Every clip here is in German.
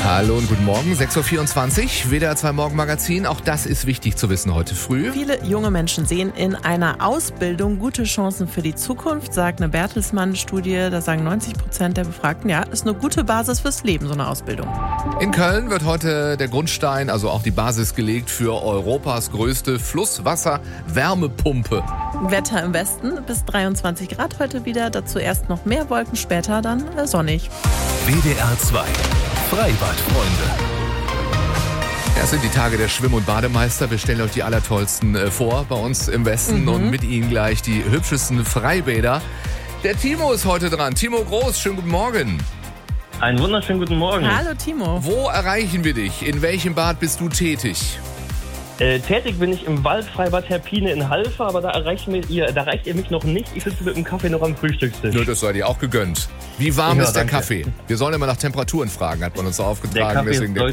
Hallo und guten Morgen, 6.24 Uhr, WDR 2 Morgenmagazin. Auch das ist wichtig zu wissen heute früh. Viele junge Menschen sehen in einer Ausbildung gute Chancen für die Zukunft, sagt eine Bertelsmann-Studie. Da sagen 90% der Befragten, ja, ist eine gute Basis fürs Leben, so eine Ausbildung. In Köln wird heute der Grundstein, also auch die Basis gelegt für Europas größte Flusswasser-Wärmepumpe. Wetter im Westen bis 23 Grad heute wieder, dazu erst noch mehr Wolken, später dann sonnig. WDR 2 Freibadfreunde. Das sind die Tage der Schwimm- und Bademeister. Wir stellen euch die allertollsten vor bei uns im Westen und mit ihnen gleich die hübschesten Freibäder. Der Timo ist heute dran. Timo Groß, schönen guten Morgen. Einen wunderschönen guten Morgen. Hallo Timo. Wo erreichen wir dich? In welchem Bad bist du tätig? Tätig bin ich im Waldfreibad Herpine in Halver, aber da erreicht ihr mich noch nicht. Ich sitze mit dem Kaffee noch am Frühstückstisch. Nur das sei dir auch gegönnt. Wie warm Ja, ist der danke. Kaffee? Wir sollen immer nach Temperaturen fragen, hat man uns so Der aufgetragen. Kaffee Deswegen ist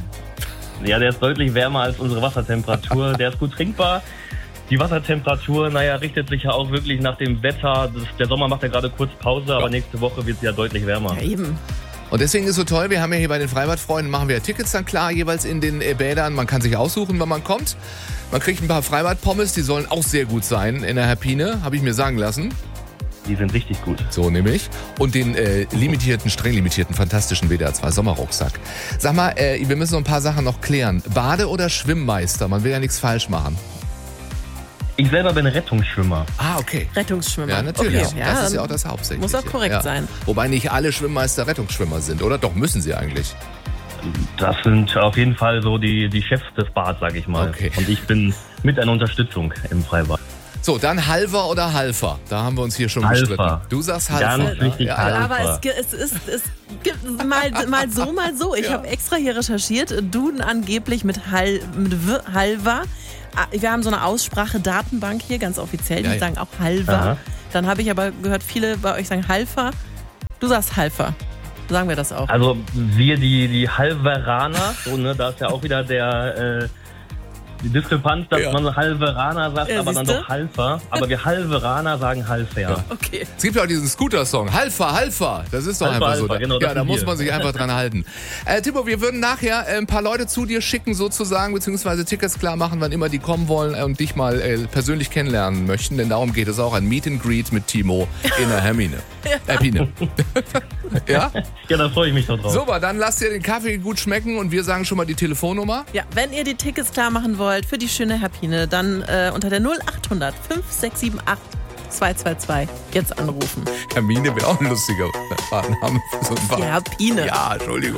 der ist deutlich wärmer als unsere Wassertemperatur. Der ist gut trinkbar. Die Wassertemperatur, richtet sich ja auch wirklich nach dem Wetter. Der Sommer macht ja gerade kurz Pause, aber nächste Woche wird es ja deutlich wärmer. Ja, eben. Und deswegen ist so toll, wir haben ja hier bei den Freibadfreunden, machen wir Tickets dann klar, jeweils in den Bädern. Man kann sich aussuchen, wann man kommt. Man kriegt ein paar Freibadpommes, die sollen auch sehr gut sein in der Herpine, habe ich mir sagen lassen. Die sind richtig gut. So nämlich. Und den streng limitierten, fantastischen WDR 2 Sommerrucksack. Sag mal, wir müssen noch ein paar Sachen noch klären. Bade- oder Schwimmmeister? Man will ja nichts falsch machen. Ich selber bin Rettungsschwimmer. Ah, okay. Rettungsschwimmer. Ja, natürlich. Okay, Das ja, ist ja auch das Hauptsächliche. muss auch korrekt sein. Wobei nicht alle Schwimmmeister Rettungsschwimmer sind, oder? Doch, müssen sie eigentlich. Das sind auf jeden Fall so die Chefs des Bads, sag ich mal. Okay. Und ich bin mit einer Unterstützung im Freibad. So, dann Halver oder Halfer? Da haben wir uns hier schon Halfer. gestritten. Du sagst Halfer. Ganz wichtig, Ja. Halfer. Aber es gibt mal so, mal so. Ich habe extra hier recherchiert. Duden angeblich mit Halver. Wir haben so eine Aussprache-Datenbank hier, ganz offiziell. Die sagen auch Halver. Aha. Dann habe ich aber gehört, viele bei euch sagen Halfer. Du sagst Halfer. Sagen wir das auch. Also wir die Halveraner, da ist ja auch wieder die Diskrepanz, dass man Halveraner sagt, aber dann siehste? doch Halfer. Aber wir Halveraner sagen Halfer. Ja. Okay. Es gibt ja auch diesen Scooter-Song. Halfer, Halfer. Das ist doch Halfer, einfach so. Halfer, genau, Ja, das da sind muss wir. man sich einfach dran halten. Timo, wir würden nachher ein paar Leute zu dir schicken sozusagen, beziehungsweise Tickets klar machen, wann immer die kommen wollen und dich mal persönlich kennenlernen möchten. Denn darum geht es auch, ein Meet and Greet mit Timo in der Hermine. Herpine. Ja? Ja, da freue ich mich doch drauf. Super, dann lasst ihr den Kaffee gut schmecken und wir sagen schon mal die Telefonnummer. Ja, wenn ihr die Tickets klar machen wollt für die schöne Herpine, dann unter der 0800 5678 222 jetzt anrufen. Hermine wäre auch ein lustiger Name für so ein Bad. Die Herpine. Ja, Entschuldigung.